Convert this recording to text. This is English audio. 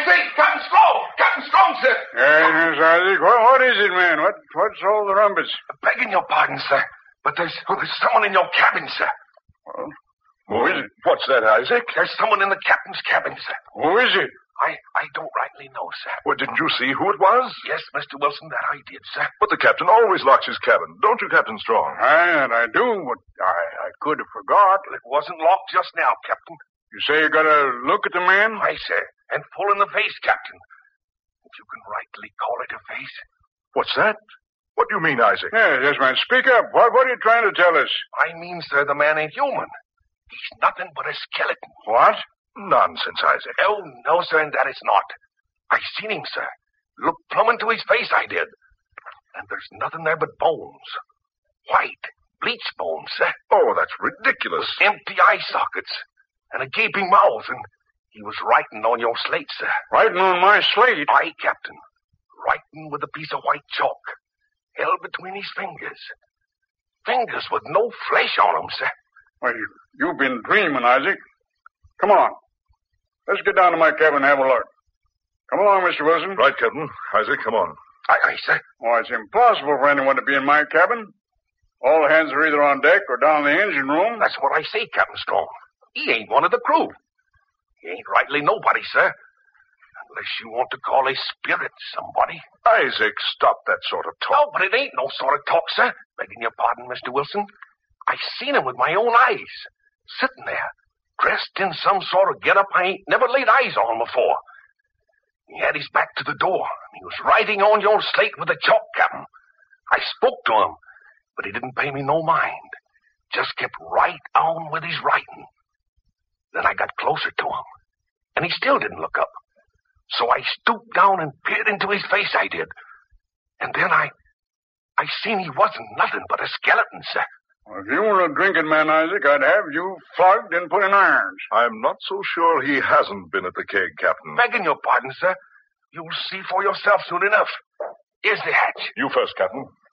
say, Captain Strong! Captain Strong, sir! Yes, Isaac. What is it, man? What's all the rumpus? Begging your pardon, sir, but there's someone in your cabin, sir. Well, who is it? What's that, Isaac? There's someone in the captain's cabin, sir. Who is it? I don't rightly know, sir. Well, didn't you see who it was? Yes, Mr. Wilson, that I did, sir. But the captain always locks his cabin. Don't you, Captain Strong? I do, but I could have forgot. Well, it wasn't locked just now, Captain. You say you got to look at the man? Aye, sir, and full in the face, Captain. If you can rightly call it a face. What's that? What do you mean, Isaac? Yes, man. Speak up. What are you trying to tell us? I mean, sir, the man ain't human. He's nothing but a skeleton. What? Nonsense, Isaac. Oh, no, sir, and that is not. I seen him, sir. Look plumb into his face, I did. And there's nothing there but bones. White, bleached bones, sir. Oh, that's ridiculous. Empty eye sockets and a gaping mouth, and he was writing on your slate, sir. Writing on my slate? Aye, Captain. Writing with a piece of white chalk held between his fingers. Fingers with no flesh on them, sir. Well, you've been dreaming, Isaac. Come on. Let's get down to my cabin and have a look. Come along, Mr. Wilson. Right, Captain. Isaac, come on. Aye, sir. Well, it's impossible for anyone to be in my cabin. All hands are either on deck or down in the engine room. That's what I say, Captain Strong. He ain't one of the crew. He ain't rightly nobody, sir. Unless you want to call his spirit somebody. Isaac, stop that sort of talk. No, but it ain't no sort of talk, sir. Begging your pardon, Mr. Wilson. I seen him with my own eyes. Sitting there, dressed in some sort of get-up I ain't never laid eyes on before. He had his back to the door, and he was writing on your slate with a chalk, Captain. I spoke to him, but he didn't pay me no mind. Just kept right on with his writing. Then I got closer to him, and he still didn't look up. So I stooped down and peered into his face, I did. And then I seen he wasn't nothing but a skeleton, sir. Well, if you were a drinking man, Isaac, I'd have you flogged and put in irons. I'm not so sure he hasn't been at the keg, Captain. Begging your pardon, sir. You'll see for yourself soon enough. Here's the hatch. You first, Captain.